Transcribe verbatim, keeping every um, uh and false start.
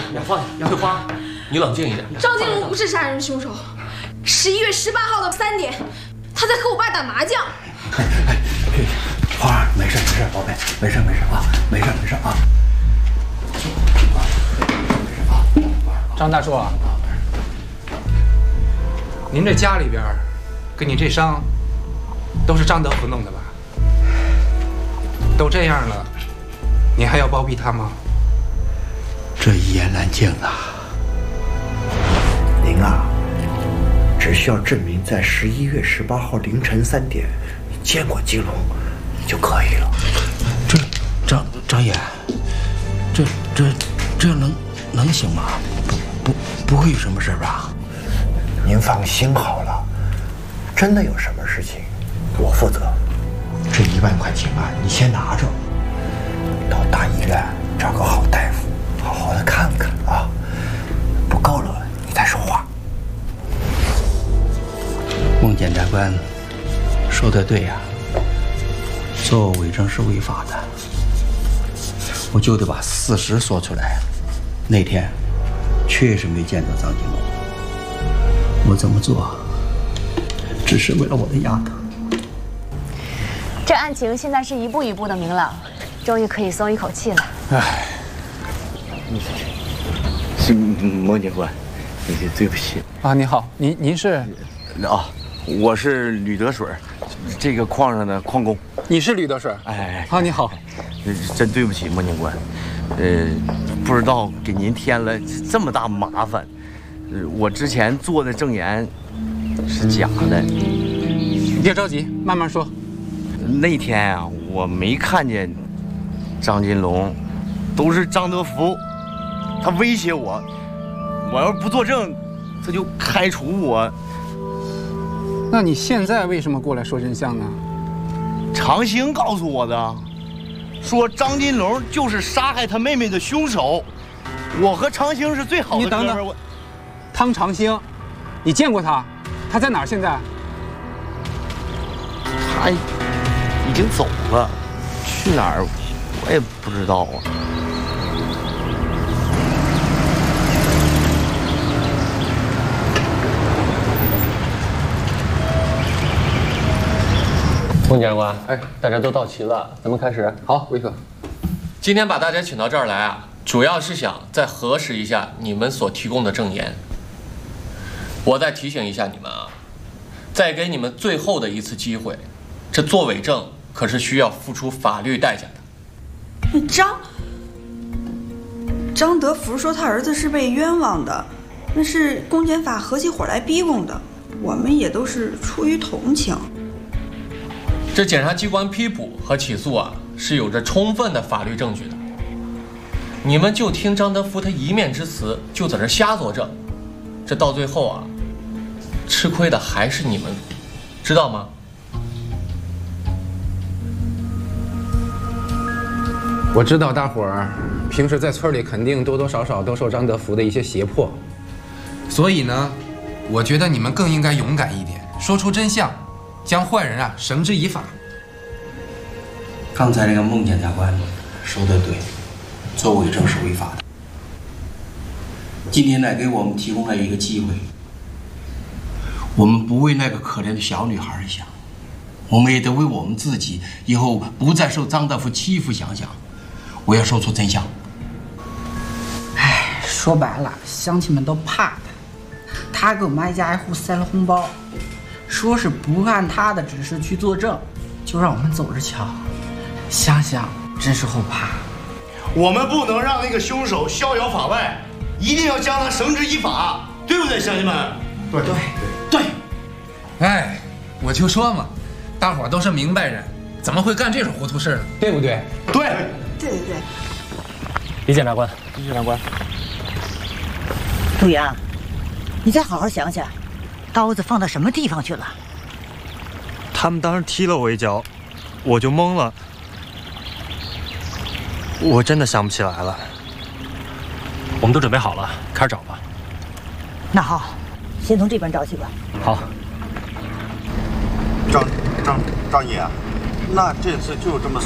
呀，放下！翠花，你冷静一点。 张金龙不是杀人凶手。十一月十八号的三点，他在和我爸打麻将。 哎哎哎，花儿，没事没事，宝贝，没事没事啊，没事没事啊。没事啊。 张大叔啊，您这家里边跟你这伤，都是张德福弄的吧？都这样了，你还要包庇他吗？ 这一言难尽啊！您啊，只需要证明在十一月十八号凌晨三点你见过金龙就可以了。这张张爷，这这这能能行吗？不不不会有什么事吧？您放心好了，真的有什么事情，我负责。这一万块钱啊，你先拿着，到大医院找个好大夫，好好的看看啊。不够了，你再说话。孟检察官说的对呀、啊，做伪证是违法的，我就得把事实说出来。那天确实没见到张金龙，我这么做只是为了我的丫头。 这案情现在是一步一步的明朗，终于可以松一口气了。 唉， 是孟警官，对不起啊，你好，您您是？ 啊，我是吕德水，这个矿上的矿工。 你是吕德水？ 哎， 啊，你好， 真对不起孟警官，呃，不知道给您添了这么大麻烦。呃，我之前做的证言是假的。 别着急，慢慢说。 那天啊，我没看见张金龙，都是张德福，他威胁我，我要不作证，他就开除我。 那你现在为什么过来说真相呢？ 长兴告诉我的，说张金龙就是杀害他妹妹的凶手。我和长兴是最好的哥们儿。你等等， 汤长兴，你见过他？他在哪儿？现在？ 他已经走了，去哪儿我也不知道啊。 孟检察官，哎，大家都到齐了，咱们开始。 好，维克。 今天把大家请到这儿来啊，主要是想再核实一下你们所提供的证言。我再提醒一下你们啊，再给你们最后的一次机会，这做伪证可是需要付出法律代价的。 张张德福说他儿子是被冤枉的，那是公检法合起伙来逼供的，我们也都是出于同情。 这检察机关批捕和起诉啊，是有着充分的法律证据的。你们就听张德福他一面之词，就在这瞎作证，这到最后啊，吃亏的还是你们，知道吗？ 我知道大伙儿平时在村里肯定多多少少都受张德福的一些胁迫，所以呢，我觉得你们更应该勇敢一点，说出真相，将坏人啊绳之以法。 刚才那个孟检察官说的对，做伪证是违法的。今天呢，给我们提供了一个机会，我们不为那个可怜的小女孩想，我们也得为我们自己以后不再受张德福欺负想想。我要说出真相。 哎，说白了，乡亲们都怕他，他给我们挨家挨户塞了红包，说是不按他的指示去作证，就让我们走着瞧。想想真是后怕。 我们不能让那个凶手逍遥法外，一定要将他绳之以法，对不对，乡亲们？ 对对对。 哎，我就说嘛，大伙儿都是明白人，怎么会干这种糊涂事呢？对不对？ 对。 对对对。 李检察官， 李检察官， 杜阳，你再好好想想，刀子放到什么地方去了？ 他们当时踢了我一脚，我就懵了，我真的想不起来了。 我们都准备好了，开始找吧。 那好，先从这边找起吧。 好。 张张张爷，那这次就这么